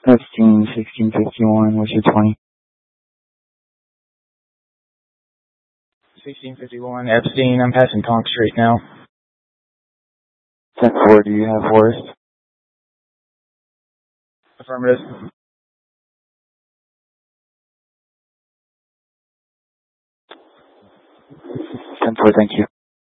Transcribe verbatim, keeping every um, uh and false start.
Epstein, sixteen fifty-one, what's your twenty? sixteen fifty-one, Epstein, I'm passing Conk Street now. ten four, do you have Forrest? Affirmative. ten four, thank you.